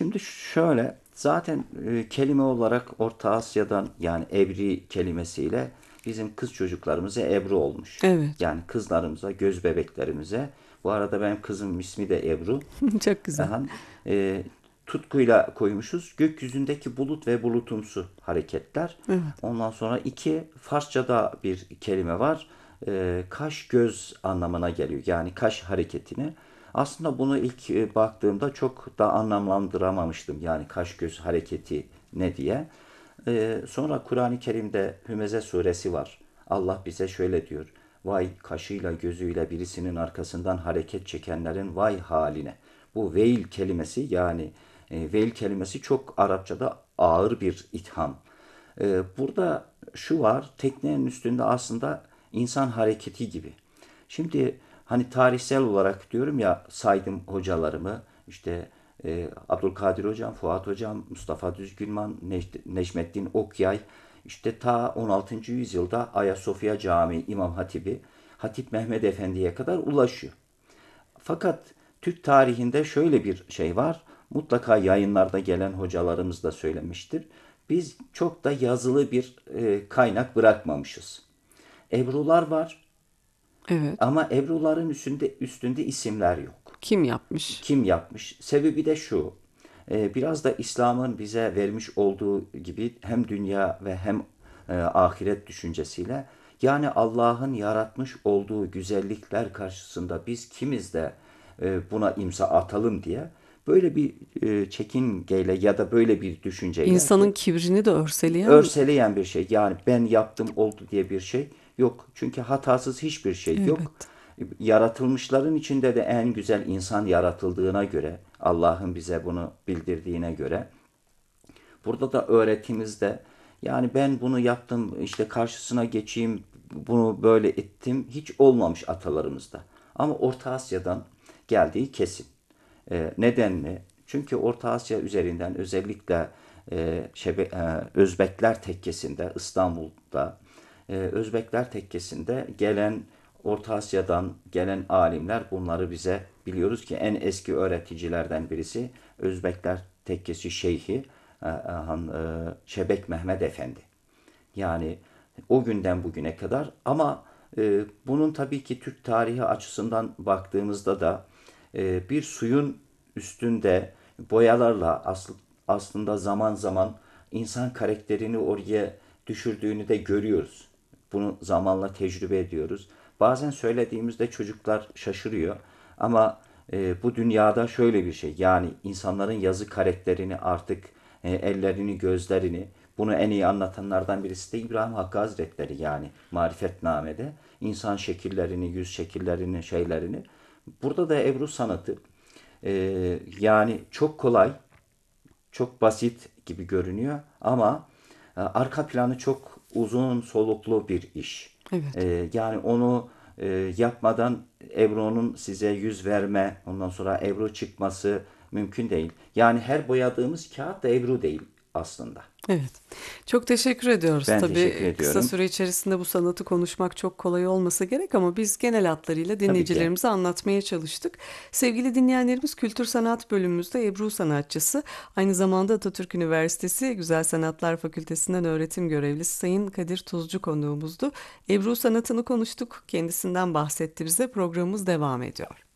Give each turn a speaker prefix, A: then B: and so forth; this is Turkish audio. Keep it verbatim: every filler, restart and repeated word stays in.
A: Şimdi şöyle, zaten e, kelime olarak Orta Asya'dan, yani Ebri kelimesiyle bizim kız çocuklarımıza Ebru olmuş.
B: Evet.
A: Yani kızlarımıza, göz bebeklerimize. Bu arada benim kızım ismi de Ebru.
B: Çok güzel.
A: Aha, e, tutkuyla koymuşuz. Gökyüzündeki bulut ve bulutumsu hareketler.
B: Evet.
A: Ondan sonra iki, Farsçada bir kelime var. E, kaş göz anlamına geliyor. Yani kaş hareketini. Aslında bunu ilk e, baktığımda çok da anlamlandıramamıştım. Yani kaş göz hareketi ne diye. E, sonra Kur'an-ı Kerim'de Hümeze suresi var. Allah bize şöyle diyor. Vay kaşıyla gözüyle birisinin arkasından hareket çekenlerin vay haline. Bu veil kelimesi, yani e, veil kelimesi çok Arapçada ağır bir itham. E, burada şu var, teknenin üstünde aslında insan hareketi gibi. Şimdi hani tarihsel olarak diyorum ya, saydım hocalarımı, işte e, Abdülkadir Hocam, Fuat Hocam, Mustafa Düzgünman, Neş- Neşmettin Okyay, işte ta on altıncı yüzyılda Ayasofya Camii İmam Hatibi, Hatip Mehmet Efendi'ye kadar ulaşıyor. Fakat Türk tarihinde şöyle bir şey var. Mutlaka yayınlarda gelen hocalarımız da söylemiştir. Biz çok da yazılı bir e, kaynak bırakmamışız. Ebrular var
B: Evet.
A: ama Ebruların üstünde üstünde isimler yok.
B: Kim yapmış?
A: Kim yapmış? Sebebi de şu. e, Biraz da İslam'ın bize vermiş olduğu gibi hem dünya ve hem e, ahiret düşüncesiyle, yani Allah'ın yaratmış olduğu güzellikler karşısında biz kimiz de e, buna imza atalım diye böyle bir e, çekingeyle ya da böyle bir düşünceyle
B: İnsanın
A: ki
B: kibrini de örseleyen.
A: örseleyen bir şey. Yani ben yaptım oldu diye bir şey yok. Çünkü hatasız hiçbir şey yok.
B: Elbette.
A: Yaratılmışların içinde de en güzel insan yaratıldığına göre, Allah'ın bize bunu bildirdiğine göre, burada da öğretimizde, yani ben bunu yaptım, işte karşısına geçeyim, bunu böyle ettim, hiç olmamış atalarımızda. Ama Orta Asya'dan geldiği kesin. E, neden mi? Çünkü Orta Asya üzerinden, özellikle e, Şebe, e, Özbekler tekkesinde, İstanbul'da e, Özbekler tekkesinde gelen, Orta Asya'dan gelen alimler, bunları bize, biliyoruz ki en eski öğreticilerden birisi Özbekler tekkesi şeyhi e, e, Şebek Mehmet Efendi. Yani o günden bugüne kadar, ama e, bunun tabii ki Türk tarihi açısından baktığımızda da e, bir suyun üstünde boyalarla asl- aslında zaman zaman insan karakterini oraya düşürdüğünü de görüyoruz. Bunu zamanla tecrübe ediyoruz. Bazen söylediğimizde çocuklar şaşırıyor, ama e, bu dünyada şöyle bir şey, yani insanların yazı karakterini artık, e, ellerini, gözlerini, bunu en iyi anlatanlardan birisi de İbrahim Hakkı Hazretleri, yani Marifetname'de insan şekillerini, yüz şekillerini, şeylerini. Burada da Ebru sanatı, e, yani çok kolay, çok basit gibi görünüyor, ama e, arka planı çok uzun soluklu bir iş.
B: Evet.
A: E, yani onu e, yapmadan Ebru'nun size yüz verme, ondan sonra Ebru çıkması mümkün değil. Yani her boyadığımız kağıt da Ebru değil aslında.
B: Evet. Çok teşekkür ediyoruz.
A: Ben teşekkür
B: Tabii kısa
A: ediyorum.
B: süre içerisinde bu sanatı konuşmak çok kolay olmasa gerek ama biz genel hatlarıyla
A: Tabii ki.
B: dinleyicilerimize anlatmaya çalıştık. Sevgili dinleyenlerimiz, Kültür Sanat bölümümüzde Ebru sanatçısı, aynı zamanda Atatürk Üniversitesi Güzel Sanatlar Fakültesinden öğretim görevlisi Sayın Kadir Tuzcu konuğumuzdu. Ebru sanatını konuştuk. Kendisinden bahsetti bize. Programımız devam ediyor.